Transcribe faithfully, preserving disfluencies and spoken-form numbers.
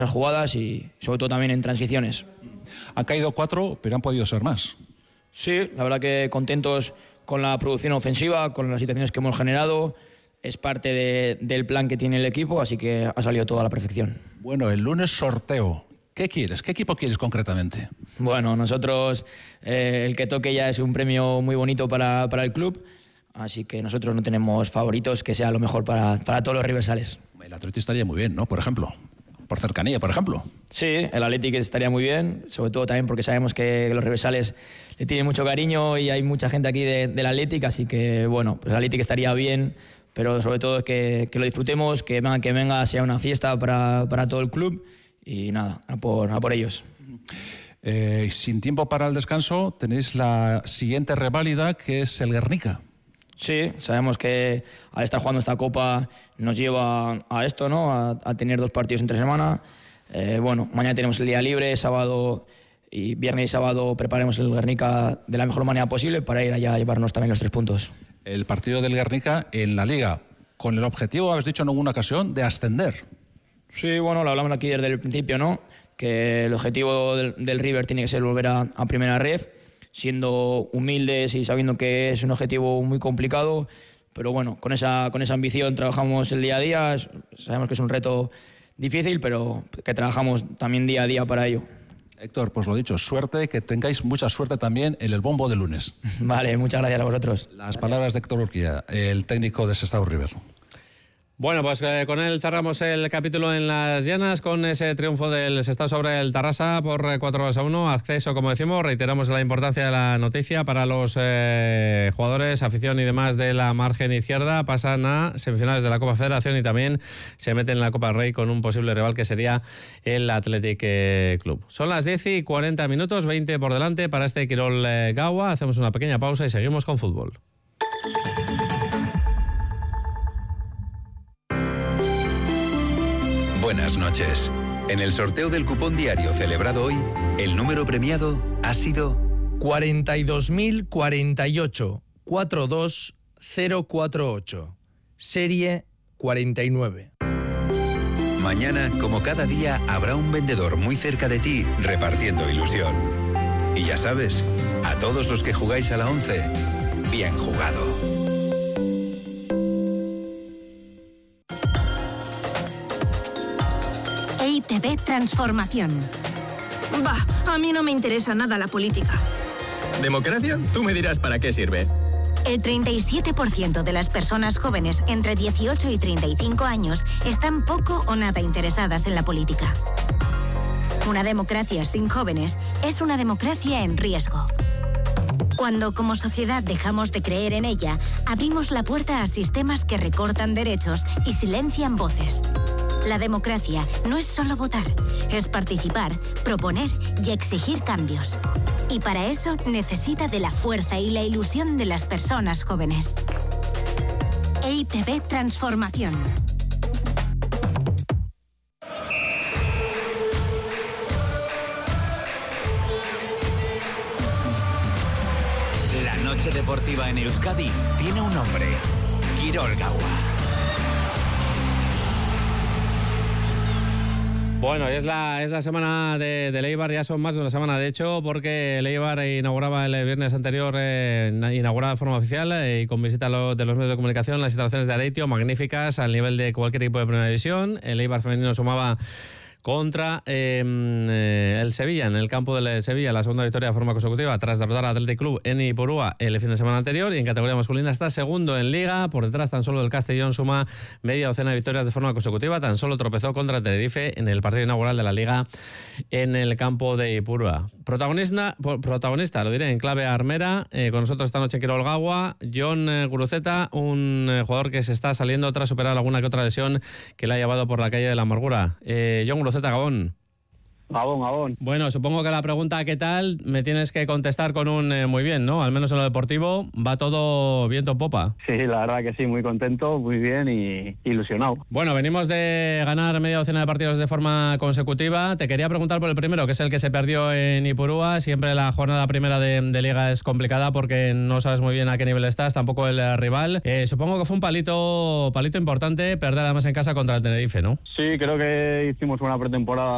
jugadas y sobre todo también en transiciones. Han caído cuatro, pero han podido ser más. Sí, la verdad que contentos con la producción ofensiva, con las situaciones que hemos generado. Es parte de, del plan que tiene el equipo, así que ha salido todo a la perfección. Bueno, el lunes sorteo. ¿Qué quieres? ¿Qué equipo quieres concretamente? Bueno, nosotros eh, el que toque ya es un premio muy bonito para, para el club, así que nosotros no tenemos favoritos, que sea lo mejor para, para todos los riversales. El Atleti estaría muy bien, ¿no? Por ejemplo, por cercanía, por ejemplo. Sí, el Atleti estaría muy bien, sobre todo también porque sabemos que los riversales le tienen mucho cariño y hay mucha gente aquí de, del Athletic, así que bueno, pues el Athletic estaría bien, pero sobre todo que, que lo disfrutemos, que venga, que venga, sea una fiesta para, para todo el club y nada, a por, a por ellos. Eh, sin tiempo para el descanso, tenéis la siguiente reválida, que es el Guernica. Sí, sabemos que al estar jugando esta Copa nos lleva a esto, ¿no? A, a tener dos partidos entre semana. Eh, bueno, mañana tenemos el día libre, sábado y viernes y sábado prepararemos el Guernica de la mejor manera posible para ir allá a llevarnos también los tres puntos. El partido del Guernica en la Liga, con el objetivo, habéis dicho en alguna ocasión, de ascender. Sí, bueno, lo hablamos aquí desde el principio, ¿no? Que el objetivo del, del River tiene que ser volver a, a primera red, siendo humildes y sabiendo que es un objetivo muy complicado, pero bueno, con esa, con esa ambición trabajamos el día a día. Sabemos que es un reto difícil, pero que trabajamos también día a día para ello. Héctor, pues lo dicho, suerte, que tengáis mucha suerte también en el bombo de lunes. Vale, muchas gracias a vosotros. Las gracias. Palabras de Héctor Urquía, el técnico de Sestao River. Bueno, pues eh, con él cerramos el capítulo en Las Llanas con ese triunfo del Sestao sobre el Tarrasa por eh, cuatro goles a uno. Acceso, como decimos, reiteramos la importancia de la noticia para los eh, jugadores, afición y demás de la margen izquierda. Pasan a semifinales de la Copa Federación y también se meten en la Copa Rey con un posible rival que sería el Athletic eh, Club. Son las diez y cuarenta minutos, veinte por delante para este Quirol eh, Gaua. Hacemos una pequeña pausa y seguimos con fútbol. Buenas noches. En el sorteo del cupón diario celebrado hoy, el número premiado ha sido cuarenta y dos mil cuarenta y ocho cuarenta y dos mil cuarenta y ocho, serie cuarenta y nueve. Mañana, como cada día, habrá un vendedor muy cerca de ti repartiendo ilusión. Y ya sabes, a todos los que jugáis a la once, bien jugado. E I T B Transformación. Bah, a mí no me interesa nada la política. ¿Democracia? Tú me dirás para qué sirve. El treinta y siete por ciento de las personas jóvenes entre dieciocho y treinta y cinco años están poco o nada interesadas en la política. Una democracia sin jóvenes es una democracia en riesgo. Cuando como sociedad dejamos de creer en ella, abrimos la puerta a sistemas que recortan derechos y silencian voces. La democracia no es solo votar, es participar, proponer y exigir cambios. Y para eso necesita de la fuerza y la ilusión de las personas jóvenes. E I T B Transformación. La noche deportiva en Euskadi tiene un nombre: Quirol Gaua. Bueno, es la, es la semana de, de Eibar, ya son más de una semana de hecho, porque el Eibar inauguraba el viernes anterior, eh, inauguraba de forma oficial eh, y con visita lo, de los medios de comunicación las instalaciones de Areitio, magníficas al nivel de cualquier equipo de primera división. El Eibar femenino sumaba contra eh, eh, el Sevilla, en el campo del Sevilla, la segunda victoria de forma consecutiva tras derrotar al Athletic Club en Ipurúa el fin de semana anterior, y en categoría masculina está segundo en Liga, por detrás tan solo el Castellón suma media docena de victorias de forma consecutiva, tan solo tropezó contra el Tenerife en el partido inaugural de la Liga en el campo de Ipurúa. Protagonista, protagonista, lo diré en clave armera, eh, con nosotros esta noche en Quirol Gaua, Jon eh, Guruceta, un eh, jugador que se está saliendo tras superar alguna que otra lesión que le ha llevado por la calle de la amargura. Eh, Jon Guruceta, Gabón. Gabón, Gabón. Bueno, supongo que la pregunta ¿qué tal? Me tienes que contestar con un eh, muy bien, ¿no? Al menos en lo deportivo, va todo viento en popa. Sí, la verdad que sí, muy contento, muy bien y ilusionado. Bueno, venimos de ganar media docena de partidos de forma consecutiva. Te quería preguntar por el primero, que es el que se perdió en Ipurúa. Siempre la jornada primera de, de Liga es complicada porque no sabes muy bien a qué nivel estás, tampoco el eh, rival. Eh, supongo que fue un palito, palito importante perder además en casa contra el Tenerife, ¿no? Sí, creo que hicimos una pretemporada